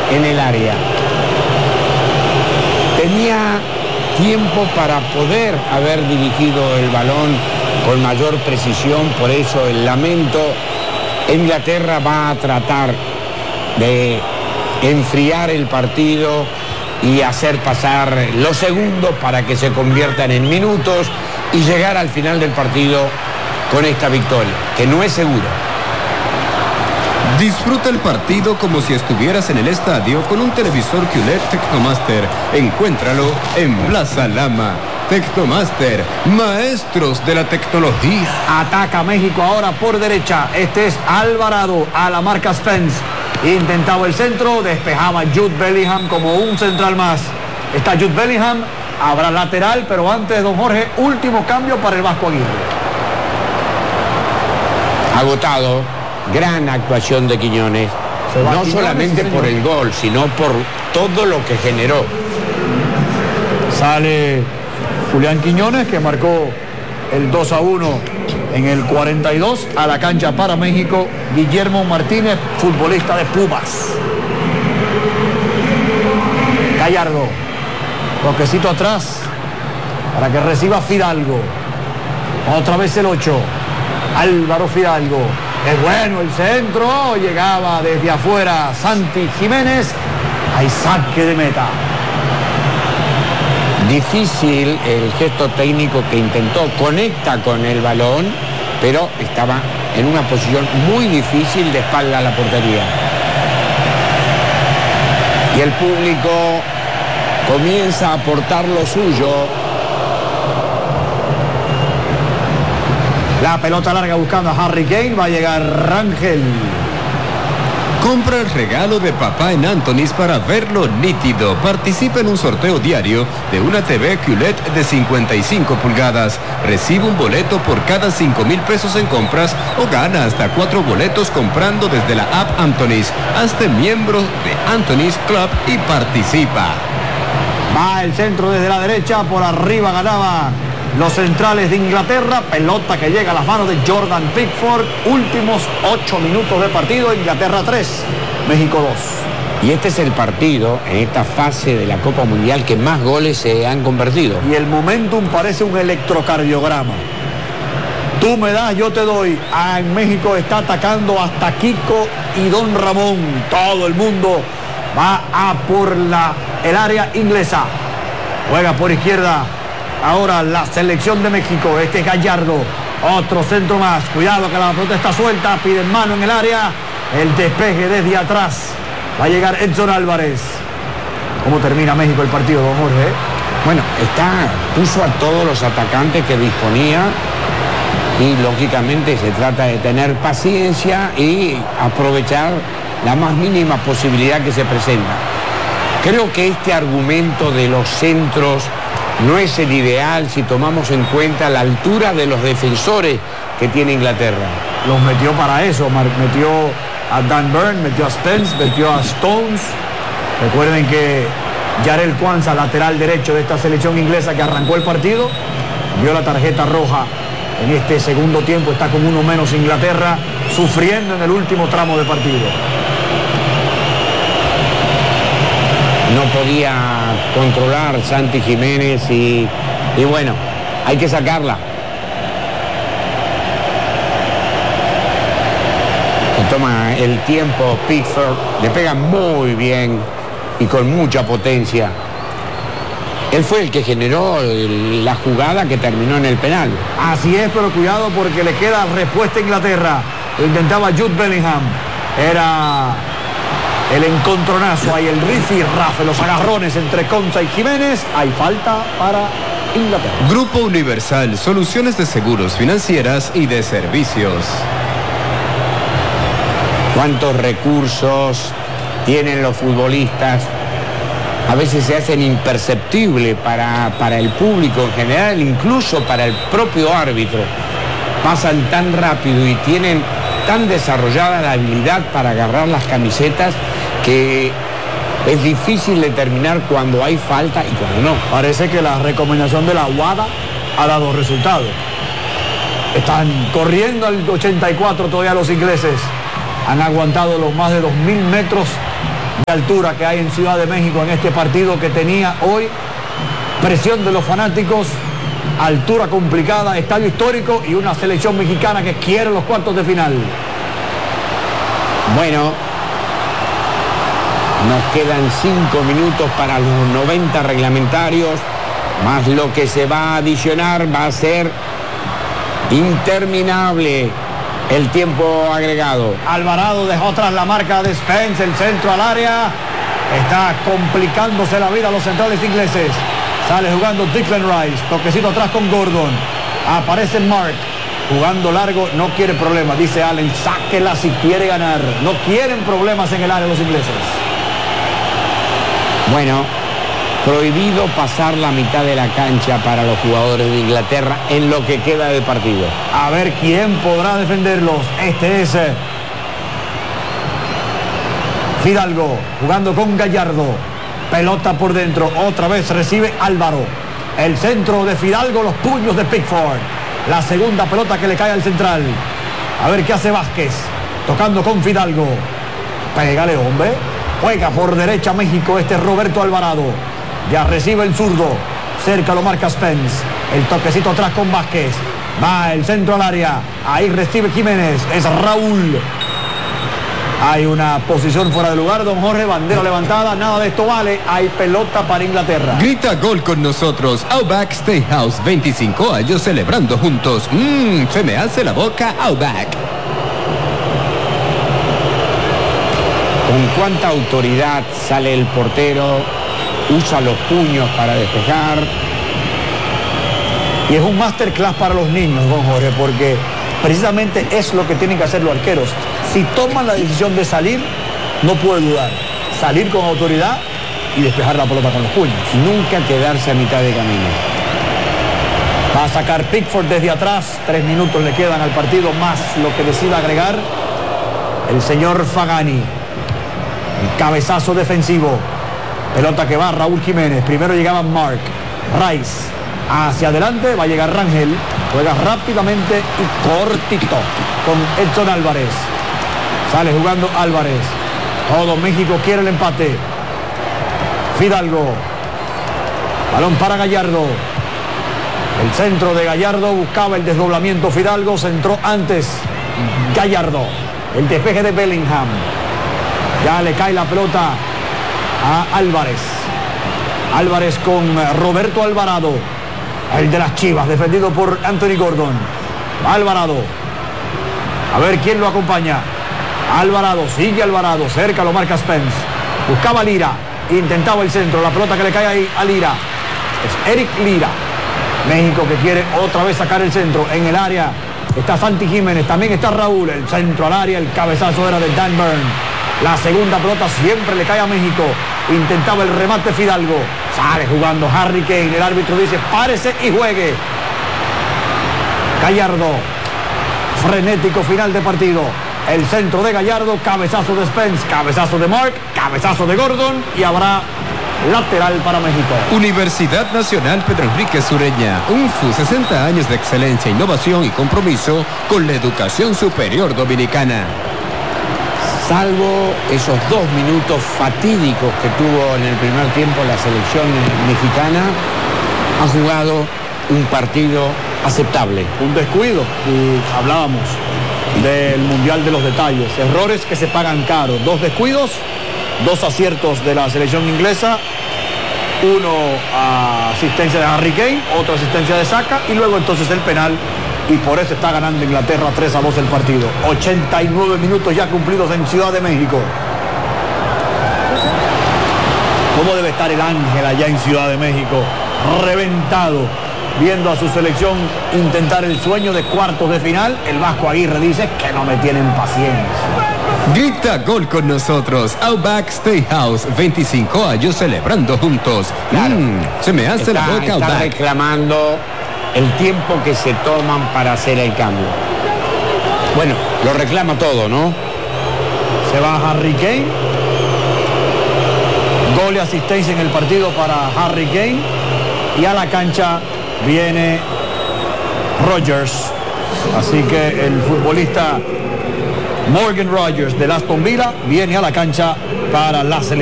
en el área. Tenía tiempo para poder haber dirigido el balón con mayor precisión, por eso el lamento. Inglaterra va a tratar de enfriar el partido y hacer pasar los segundos para que se conviertan en minutos y llegar al final del partido con esta victoria, que no es seguro. Disfruta el partido como si estuvieras en el estadio con un televisor QLED Tecnomaster. Encuéntralo en Plaza Lama. Tecnomaster, maestros de la tecnología. Ataca México ahora por derecha. Este es Alvarado a la marca Spence. Intentaba el centro, despejaba Jude Bellingham como un central más. Está Jude Bellingham, habrá lateral, pero antes, don Jorge, último cambio para el Vasco Aguirre. Agotado, gran actuación de Quiñones, no Quiñones, solamente sí, por el gol, sino por todo lo que generó. Sale Julián Quiñones, que marcó el 2-1 en el 42 a la cancha para México. Guillermo Martínez, futbolista de Pumas. Gallardo, toquecito atrás para que reciba Fidalgo. Otra vez el 8, Álvaro Fidalgo. Es bueno el centro, llegaba desde afuera Santi Jiménez. Hay saque de meta. Difícil el gesto técnico que intentó, conecta con el balón, pero estaba en una posición muy difícil de espalda a la portería. Y el público comienza a aportar lo suyo. La pelota larga buscando a Harry Kane, va a llegar Rangel. Compra el regalo de papá en Anthony's para verlo nítido. Participa en un sorteo diario de una TV QLED de 55 pulgadas. Recibe un boleto por cada 5,000 pesos en compras o gana hasta 4 boletos comprando desde la app Anthony's. Hazte miembro de Anthony's Club y participa. Va el centro desde la derecha, por arriba ganaba los centrales de Inglaterra. Pelota que llega a las manos de Jordan Pickford. Últimos 8 minutos de partido. Inglaterra 3, México 2. Y este es el partido en esta fase de la Copa Mundial que más goles se han convertido. Y el momentum parece un electrocardiograma. Tú me das, yo te doy. En México está atacando hasta Kiko y Don Ramón. Todo el mundo va a por el área inglesa. Juega por izquierda. Ahora la selección de México. Este es Gallardo. Otro centro más. Cuidado que la pelota está suelta. Piden mano en el área. El despeje desde atrás. Va a llegar Edson Álvarez. ¿Cómo termina México el partido, don Jorge? Bueno, puso a todos los atacantes que disponía y lógicamente se trata de tener paciencia y aprovechar la más mínima posibilidad que se presenta. Creo que este argumento de los centros no es el ideal si tomamos en cuenta la altura de los defensores que tiene Inglaterra. Los metió para eso, metió a Dan Burn, metió a Spence, metió a Stones. Recuerden que Jarell Quansah, lateral derecho de esta selección inglesa que arrancó el partido, vio la tarjeta roja en este segundo tiempo. Está con uno menos Inglaterra, sufriendo en el último tramo de partido. No podía controlar Santi Jiménez y bueno, hay que sacarla. Se toma el tiempo Pickford, le pega muy bien y con mucha potencia. Él fue el que generó la jugada que terminó en el penal. Así es, pero cuidado porque le queda respuesta a Inglaterra. Lo intentaba Jude Bellingham. Era el encontronazo, hay el rifirrafe, los agarrones entre Concha y Jiménez. Hay falta para Inglaterra. Grupo Universal, soluciones de seguros, financieras y de servicios. ¿Cuántos recursos tienen los futbolistas? A veces se hacen imperceptibles para el público en general, incluso para el propio árbitro. Pasan tan rápido y tienen tan desarrollada la habilidad para agarrar las camisetas que es difícil determinar cuando hay falta y cuando no. Parece que la recomendación de la WADA ha dado resultado. Están corriendo al 84 todavía los ingleses. Han aguantado los más de 2.000 metros de altura que hay en Ciudad de México en este partido que tenía hoy presión de los fanáticos, altura complicada, estadio histórico y una selección mexicana que quiere los cuartos de final. Bueno, nos quedan 5 minutos para los 90 reglamentarios, más lo que se va a adicionar va a ser interminable el tiempo agregado. Alvarado dejó atrás la marca de Spence, el centro al área, está complicándose la vida a los centrales ingleses. Sale jugando Declan Rice, toquecito atrás con Gordon, aparece Mark, jugando largo, no quiere problemas, dice Allen, sáquela si quiere ganar, no quieren problemas en el área los ingleses. Bueno, prohibido pasar la mitad de la cancha para los jugadores de Inglaterra en lo que queda del partido. A ver quién podrá defenderlos. Este es Fidalgo, jugando con Gallardo. Pelota por dentro, otra vez recibe Álvaro. El centro de Fidalgo, los puños de Pickford. La segunda pelota que le cae al central. A ver qué hace Vázquez, tocando con Fidalgo. Pégale, hombre. Juega por derecha México, este es Roberto Alvarado. Ya recibe el zurdo, cerca lo marca Spence. El toquecito atrás con Vázquez. Va el centro al área, ahí recibe Jiménez, es Raúl. Hay una posición fuera de lugar, don Jorge, bandera levantada, nada de esto vale, hay pelota para Inglaterra. Grita gol con nosotros, Outback Steakhouse, 25 años celebrando juntos. Se me hace la boca Outback. Con cuánta autoridad sale el portero, usa los puños para despejar. Y es un masterclass para los niños, don Jorge, porque precisamente es lo que tienen que hacer los arqueros. Si toman la decisión de salir, no puede dudar. Salir con autoridad y despejar la pelota con los puños. Nunca quedarse a mitad de camino. Va a sacar Pickford desde atrás. 3 minutos le quedan al partido, más lo que decida agregar el señor Fagani. El cabezazo defensivo. Pelota que va a Raúl Jiménez. Primero llegaba Mark. Rice. Hacia adelante va a llegar Rangel. Juega rápidamente y cortito con Edson Álvarez. Sale jugando Álvarez. Todo México quiere el empate. Fidalgo. Balón para Gallardo. El centro de Gallardo buscaba el desdoblamiento. Fidalgo centró antes. Gallardo. El despeje de Bellingham. Ya le cae la pelota a Álvarez. Álvarez con Roberto Alvarado. El de las Chivas, defendido por Anthony Gordon. Alvarado. A ver quién lo acompaña. Alvarado, sigue Alvarado. Cerca lo marca Spence. Buscaba Lira. Intentaba el centro. La pelota que le cae ahí a Lira. Es Eric Lira. México que quiere otra vez sacar el centro. En el área está Santi Jiménez. También está Raúl. El centro al área. El cabezazo era de Dan Burn. La segunda pelota siempre le cae a México. Intentaba el remate Fidalgo. Sale jugando Harry Kane. El árbitro dice párese y juegue. Gallardo. Frenético final de partido. El centro de Gallardo. Cabezazo de Spence. Cabezazo de Mark. Cabezazo de Gordon. Y habrá lateral para México. Universidad Nacional Pedro Enrique Sureña. UNFU, 60 años de excelencia, innovación y compromiso con la educación superior dominicana. Salvo esos 2 minutos fatídicos que tuvo en el primer tiempo la selección mexicana, ha jugado un partido aceptable. Un descuido, y hablábamos del Mundial de los Detalles. Errores que se pagan caro. 2 descuidos, 2 aciertos de la selección inglesa, 1 asistencia de Harry Kane, otra asistencia de Saka, y luego entonces el penal. Y por eso está ganando Inglaterra 3-2 el partido. 89 minutos ya cumplidos en Ciudad de México. ¿Cómo debe estar el Ángel allá en Ciudad de México? Reventado, viendo a su selección intentar el sueño de cuartos de final. El Vasco Aguirre dice que no me tienen paciencia. Grita gol con nosotros, Outback Steakhouse, 25 años celebrando juntos. Claro. Se me hace la boca está Outback. reclamando el tiempo que se toman para hacer el cambio. Bueno, lo reclama todo, ¿no? Se va Harry Kane. Gol y asistencia en el partido para Harry Kane. Y a la cancha viene Rodgers. Así que el futbolista Morgan Rodgers del Aston Villa viene a la cancha para la selección.